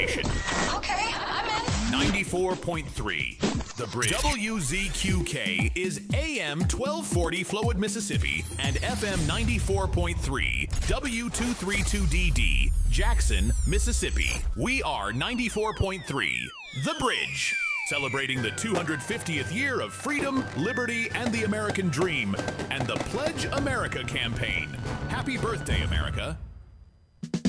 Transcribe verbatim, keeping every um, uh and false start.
Okay, I'm in. ninety-four point three. The Bridge. W Z Q K is A M twelve forty Flowood, Mississippi, and F M ninety-four point three W two thirty-two D D Jackson, Mississippi. We are ninety-four point three The Bridge, celebrating the two hundred fiftieth year of freedom, liberty, and the American dream, and the Pledge America campaign. Happy birthday, America.